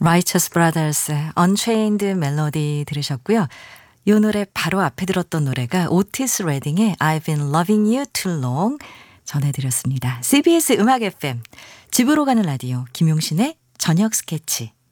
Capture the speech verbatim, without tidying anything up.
Righteous Brothers의 Unchained Melody 들으셨고요. 이 노래 바로 앞에 들었던 노래가 오티스 레딩의 I've been loving you too long 전해드렸습니다. 씨비에스 음악 에프엠 집으로 가는 라디오 김용신의 저녁 스케치.